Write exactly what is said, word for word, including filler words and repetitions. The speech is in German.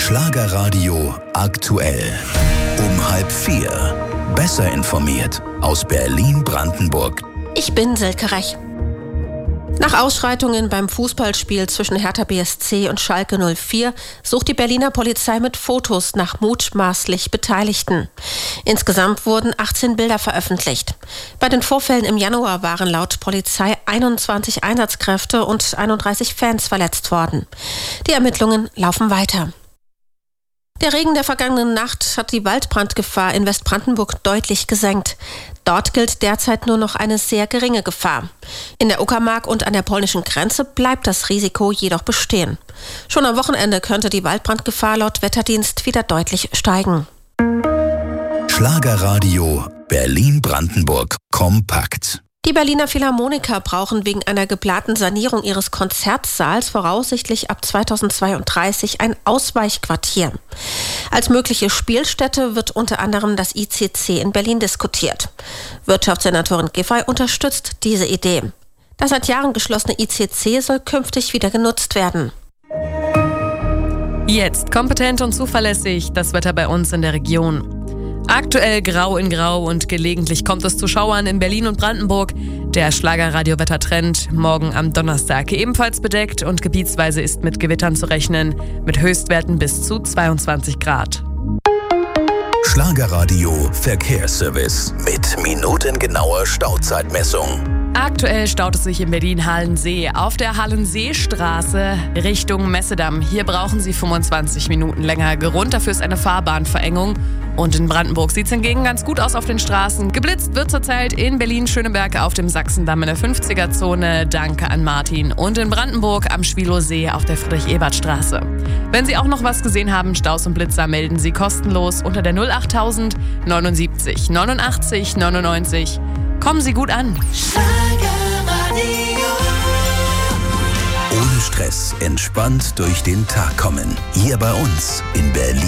Schlagerradio aktuell. Um halb vier. Besser informiert aus Berlin-Brandenburg. Ich bin Silke Rech. Nach Ausschreitungen beim Fußballspiel zwischen Hertha B S C und Schalke null vier sucht die Berliner Polizei mit Fotos nach mutmaßlich Beteiligten. Insgesamt wurden achtzehn Bilder veröffentlicht. Bei den Vorfällen im Januar waren laut Polizei einundzwanzig Einsatzkräfte und einunddreißig Fans verletzt worden. Die Ermittlungen laufen weiter. Der Regen der vergangenen Nacht hat die Waldbrandgefahr in Westbrandenburg deutlich gesenkt. Dort gilt derzeit nur noch eine sehr geringe Gefahr. In der Uckermark und an der polnischen Grenze bleibt das Risiko jedoch bestehen. Schon am Wochenende könnte die Waldbrandgefahr laut Wetterdienst wieder deutlich steigen. Schlagerradio Berlin-Brandenburg kompakt. Die Berliner Philharmoniker brauchen wegen einer geplanten Sanierung ihres Konzertsaals voraussichtlich ab zweitausendzweiunddreißig ein Ausweichquartier. Als mögliche Spielstätte wird unter anderem das I C C in Berlin diskutiert. Wirtschaftssenatorin Giffey unterstützt diese Idee. Das seit Jahren geschlossene I C C soll künftig wieder genutzt werden. Jetzt kompetent und zuverlässig das Wetter bei uns in der Region. Aktuell grau in grau und gelegentlich kommt es zu Schauern in Berlin und Brandenburg. Der Schlagerradio-Wettertrend morgen am Donnerstag ebenfalls bedeckt und gebietsweise ist mit Gewittern zu rechnen, mit Höchstwerten bis zu zweiundzwanzig Grad. Schlagerradio Verkehrsservice mit minutengenauer Stauzeitmessung. Aktuell staut es sich in Berlin-Halensee auf der Hallenseestraße Richtung Messedamm. Hier brauchen Sie fünfundzwanzig Minuten länger. Grund dafür ist eine Fahrbahnverengung. Und in Brandenburg sieht es hingegen ganz gut aus auf den Straßen. Geblitzt wird zurzeit in Berlin-Schöneberg auf dem Sachsendamm in der fünfziger-Zone. Danke an Martin. Und in Brandenburg am Schwilowsee auf der Friedrich-Ebert-Straße. Wenn Sie auch noch was gesehen haben, Staus und Blitzer, melden Sie kostenlos unter der null achttausend neunundsiebzig neunundachtzig neunundneunzig. Kommen Sie gut an. Ohne Stress, entspannt durch den Tag kommen. Hier bei uns in Berlin.